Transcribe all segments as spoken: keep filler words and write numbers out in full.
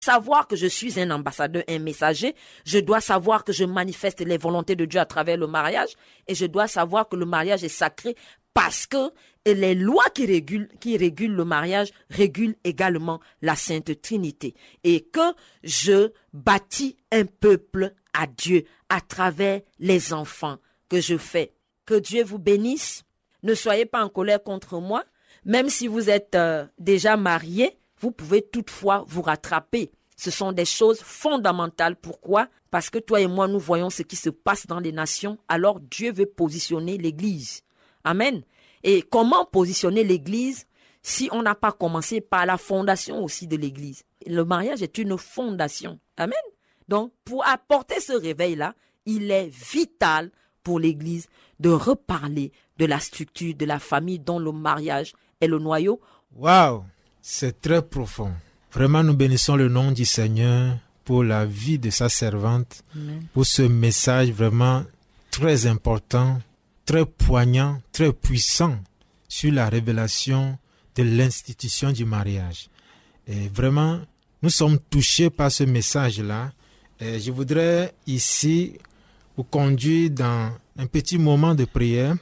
savoir que je suis un ambassadeur, un messager. Je dois savoir que je manifeste les volontés de Dieu à travers le mariage. Et je dois savoir que le mariage est sacré parce que les lois qui régulent, qui régulent le mariage régulent également la Sainte Trinité. Et que je bâtis un peuple à Dieu à travers les enfants que je fais. Que Dieu vous bénisse. Ne soyez pas en colère contre moi. Même si vous êtes euh, déjà marié, vous pouvez toutefois vous rattraper. Ce sont des choses fondamentales. Pourquoi? Parce que toi et moi, nous voyons ce qui se passe dans les nations. Alors Dieu veut positionner l'Église. Amen. Et comment positionner l'Église si on n'a pas commencé par la fondation aussi de l'Église? Le mariage est une fondation. Amen. Donc, pour apporter ce réveil-là, il est vital pour l'Église de reparler de la structure de la famille dont le mariage est le noyau. Waouh, c'est très profond. Vraiment, nous bénissons le nom du Seigneur pour la vie de sa servante, Amen. Pour ce message vraiment très important, très poignant, très puissant sur la révélation de l'institution du mariage. Et vraiment, nous sommes touchés par ce message-là. Et je voudrais ici vous conduire dans un petit moment de prière.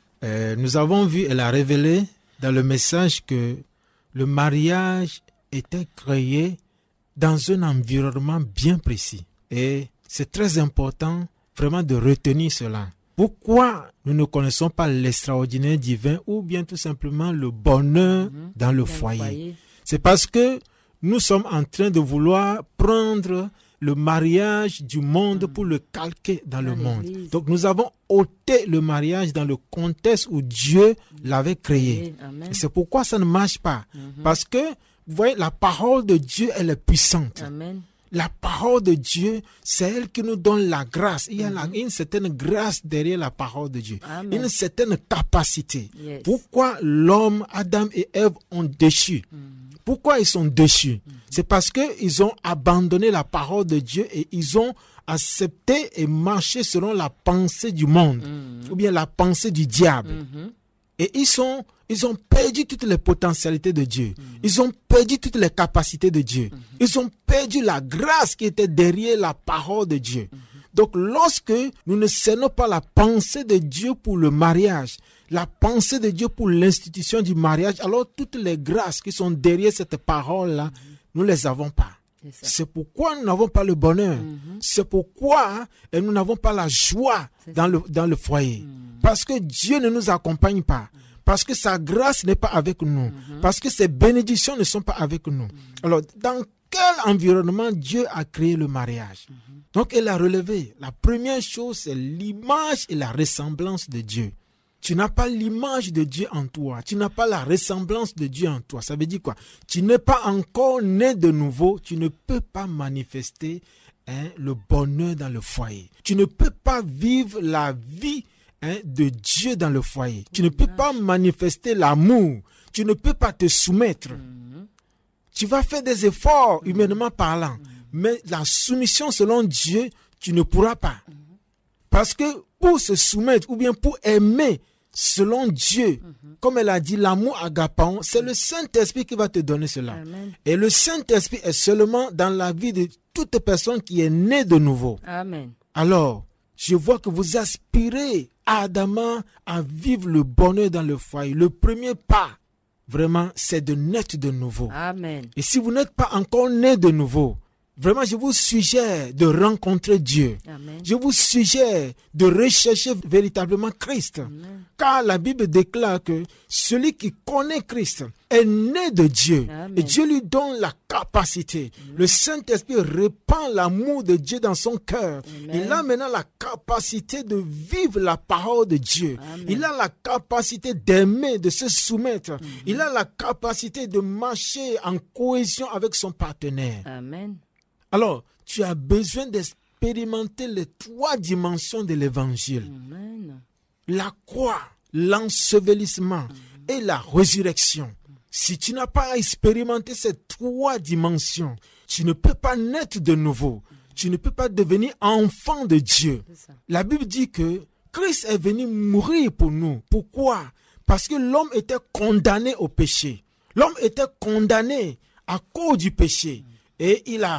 Et nous avons vu, elle a révélé dans le message que le mariage était créé dans un environnement bien précis. Et c'est très important vraiment de retenir cela. Pourquoi nous ne connaissons pas l'extraordinaire divin ou bien tout simplement le bonheur mmh, dans le foyer. foyer C'est parce que nous sommes en train de vouloir prendre le mariage du monde mmh. pour le calquer dans, dans le monde. L'église. Donc nous avons ôté le mariage dans le contexte où Dieu l'avait créé. Et c'est pourquoi ça ne marche pas. Mmh. Parce que, vous voyez, la parole de Dieu, elle est puissante. Amen. La parole de Dieu, c'est elle qui nous donne la grâce. Il y a mm-hmm. la, une certaine grâce derrière la parole de Dieu. Amen. Une certaine capacité. Yes. Pourquoi l'homme, Adam et Ève ont déchu? Mm. Pourquoi ils sont déchus? Mm. C'est parce qu'ils ont abandonné la parole de Dieu et ils ont accepté et marché selon la pensée du monde. Mm. Ou bien la pensée du diable. Mm-hmm. Et ils sont... Ils ont perdu toutes les potentialités de Dieu. Mm-hmm. Ils ont perdu toutes les capacités de Dieu. Mm-hmm. Ils ont perdu la grâce qui était derrière la parole de Dieu. Mm-hmm. Donc, lorsque nous ne cernons pas la pensée de Dieu pour le mariage, la pensée de Dieu pour l'institution du mariage, alors toutes les grâces qui sont derrière cette parole-là, mm-hmm. nous ne les avons pas. C'est, C'est pourquoi nous n'avons pas le bonheur. Mm-hmm. C'est pourquoi hein, nous n'avons pas la joie dans le, dans le foyer. Mm-hmm. Parce que Dieu ne nous accompagne pas. Parce que sa grâce n'est pas avec nous. Mm-hmm. Parce que ses bénédictions ne sont pas avec nous. Mm-hmm. Alors, dans quel environnement Dieu a créé le mariage? Mm-hmm. Donc, elle a relevé. La première chose, c'est l'image et la ressemblance de Dieu. Tu n'as pas l'image de Dieu en toi. Tu n'as pas la ressemblance de Dieu en toi. Ça veut dire quoi? Tu n'es pas encore né de nouveau. Tu ne peux pas manifester hein, le bonheur dans le foyer. Tu ne peux pas vivre la vie Hein, de Dieu dans le foyer. Tu ne peux pas manifester l'amour. Tu ne peux pas te soumettre. Mm-hmm. Tu vas faire des efforts, mm-hmm. humainement parlant. Mm-hmm. Mais la soumission selon Dieu, tu ne pourras pas. Mm-hmm. Parce que pour se soumettre ou bien pour aimer selon Dieu, mm-hmm. comme elle a dit, l'amour agapaon, c'est le Saint-Esprit qui va te donner cela. Amen. Et le Saint-Esprit est seulement dans la vie de toute personne qui est née de nouveau. Amen. Alors, je vois que vous aspirez ardemment à vivre le bonheur dans le foyer. Le premier pas, vraiment, c'est de naître de nouveau. Amen. Et si vous n'êtes pas encore né de nouveau, vraiment, je vous suggère de rencontrer Dieu. Amen. Je vous suggère de rechercher véritablement Christ. Amen. Car la Bible déclare que celui qui connaît Christ est né de Dieu. Amen. Et Dieu lui donne la capacité. Amen. Le Saint-Esprit répand l'amour de Dieu dans son cœur. Amen. Il a maintenant la capacité de vivre la parole de Dieu. Amen. Il a la capacité d'aimer, de se soumettre. Amen. Il a la capacité de marcher en cohésion avec son partenaire. Amen. Alors, tu as besoin d'expérimenter les trois dimensions de l'évangile. Amen. La croix, l'ensevelissement Amen. Et la résurrection. Si tu n'as pas expérimenté ces trois dimensions, tu ne peux pas naître de nouveau. Tu ne peux pas devenir enfant de Dieu. La Bible dit que Christ est venu mourir pour nous. Pourquoi? Parce que l'homme était condamné au péché. L'homme était condamné à cause du péché. Et il a